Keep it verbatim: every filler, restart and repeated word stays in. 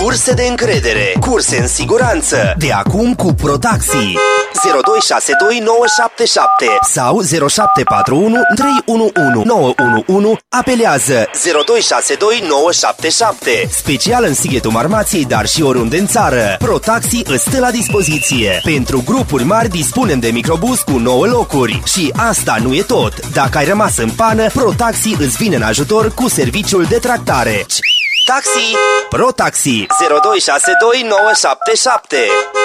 Curse de încredere, curse în siguranță. De acum cu ProTaxi. zero doi șase doi nouă șapte șapte sau zero șapte patru unu trei unu unu nouă unu unu. Apelează zero doi șase doi nouă șapte șapte. Special în Sighetul Marmației, dar și oriunde în țară. ProTaxi îți stă la dispoziție. Pentru grupuri mari dispunem de microbus cu nouă locuri. Și asta nu e tot. Dacă ai rămas în pană, ProTaxi îți vine în ajutor cu serviciul de tractare. Taxi! ProTaxi zero doi șase doi nouă șapte șapte.